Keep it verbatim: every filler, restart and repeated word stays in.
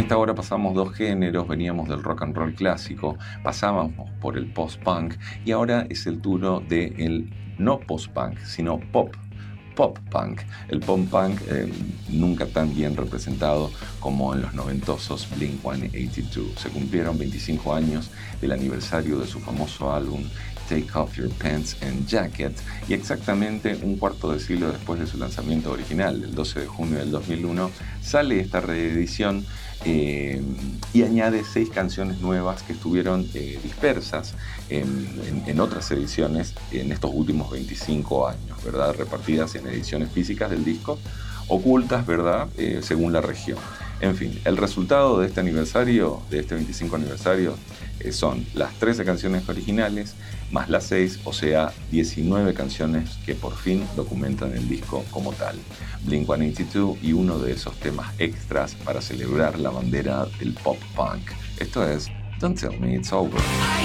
esta hora pasamos dos géneros, veníamos del rock and roll clásico, pasábamos por el post-punk y ahora es el turno del no post-punk, sino pop. Pop punk, el pop punk eh, nunca tan bien representado como en los noventosos Blink ciento ochenta y dos. Se cumplieron veinticinco años del aniversario de su famoso álbum Take Off Your Pants and Jacket y exactamente un cuarto de siglo después de su lanzamiento original, el doce de junio del dos mil uno, sale esta reedición eh, y añade seis canciones nuevas que estuvieron eh, dispersas en, en, en otras ediciones en estos últimos veinticinco años, ¿verdad? Repartidas en ediciones físicas del disco, ocultas, ¿verdad? Eh, según la región. En fin, el resultado de este aniversario, de este veinticinco aniversario, eh, son las trece canciones originales, más las seis, o sea, diecinueve canciones que por fin documentan el disco como tal. Blink ciento ochenta y dos y uno de esos temas extras para celebrar la bandera del pop punk. Esto es Don't Tell Me It's Over.